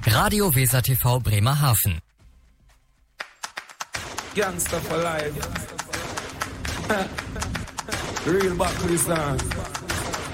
Radio Weser TV Bremerhaven. Gangster for life. Real back to the song.